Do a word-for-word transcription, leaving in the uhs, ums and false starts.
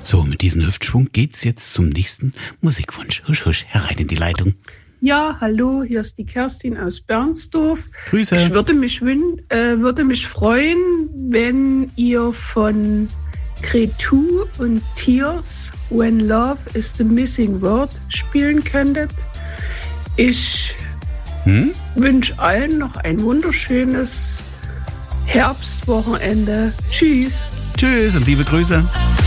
So, mit diesem Hüftschwung geht's jetzt zum nächsten Musikwunsch. Husch, husch, herein in die Leitung. Ja, hallo, hier ist die Kerstin aus Bernsdorf. Grüße. Ich würde mich, wün- äh, würde mich freuen, wenn ihr von Cretu und Tears When Love is the Missing Word spielen könntet. Ich hm? wünsche allen noch ein wunderschönes Herbstwochenende. Tschüss. Tschüss und liebe Grüße.